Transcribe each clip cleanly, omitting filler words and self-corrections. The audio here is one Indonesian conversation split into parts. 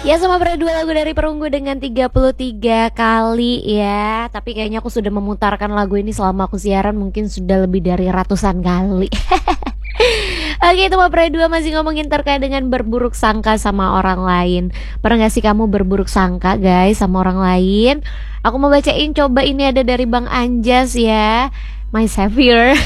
Ya sama berdua lagu dari Perunggu dengan 33 kali ya. Tapi kayaknya aku sudah memutarkan lagu ini selama aku siaran mungkin sudah lebih dari ratusan kali. Oke, itu mah berdua masih ngomongin terkait dengan berburuk sangka sama orang lain. Pernah gak sih kamu berburuk sangka guys sama orang lain? Aku mau bacain, coba ini ada dari Bang Anjas ya, My Savior.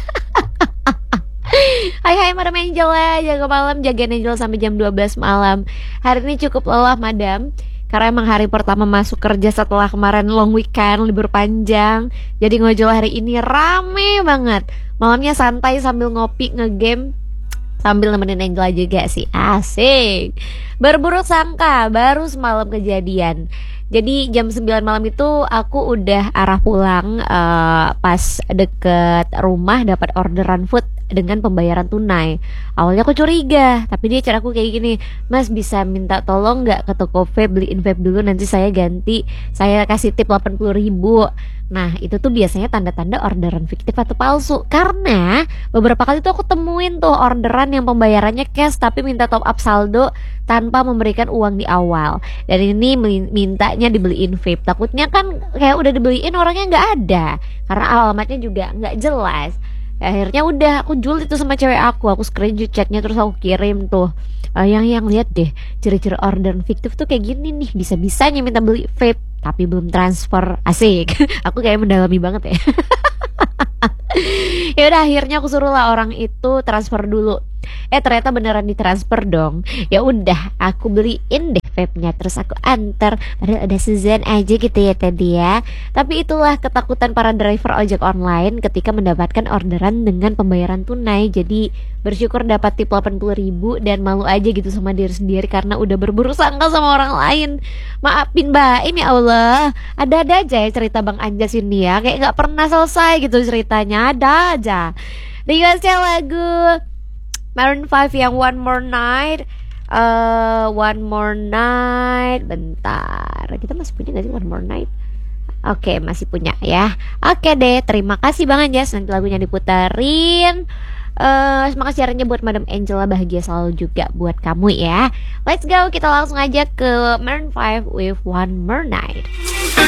Hai Madam Angela, jaga malam, jagain Angela sampai jam 12 malam. Hari ini cukup lelah Madam, karena emang hari pertama masuk kerja setelah kemarin long weekend, libur panjang. Jadi ngojol hari ini rame banget. Malamnya santai sambil ngopi, ngegame, sambil nemenin Angela juga sih. Asik. Berburuk sangka, baru semalam kejadian. Jadi jam 9 malam itu aku udah arah pulang, pas deket rumah dapat orderan food dengan pembayaran tunai. Awalnya aku curiga, tapi dia caraku kayak gini, Mas bisa minta tolong nggak ke toko vape, beliin vape dulu, nanti saya ganti, saya kasih tip 80.000. Nah itu tuh biasanya tanda-tanda orderan fiktif atau palsu. Karena beberapa kali tuh aku temuin tuh orderan yang pembayarannya cash tapi minta top up saldo tanpa memberikan uang di awal. Dan ini mintanya dibeliin vape. Takutnya kan kayak udah dibeliin orangnya nggak ada, karena alamatnya juga nggak jelas. Akhirnya udah aku jual itu sama cewek aku screenshot chatnya terus aku kirim tuh, yang lihat deh ciri-ciri orderan fiktif tuh kayak gini nih, bisa-bisanya minta beli vape tapi belum transfer. Asik. Aku kayak mendalami banget ya. Ya udah akhirnya aku suruh lah orang itu transfer dulu. Ternyata beneran ditransfer dong. Ya udah aku beliin deh vape-nya, terus aku antar. Padahal ada Suzan aja gitu ya tadi ya. Tapi itulah ketakutan para driver ojek online ketika mendapatkan orderan dengan pembayaran tunai. Jadi bersyukur dapat tip 80.000 dan malu aja gitu sama diri sendiri karena udah berburuk sangka sama orang lain. Maafin Mbak, ini Allah. Ada-ada aja ya cerita Bang Anjas ini ya, kayak gak pernah selesai gitu ceritanya. Ada aja. Requestnya lagu Maroon 5 yang One More Night. One More Night. Bentar, kita masih punya gak sih One More Night? Oke, masih punya ya. Oke deh, terima kasih Bang Anjas. Nanti lagunya diputerin. Semangat siarannya buat Madam Angela, bahagia selalu juga buat kamu ya. Let's go, kita langsung aja ke Maroon 5 with One More Night.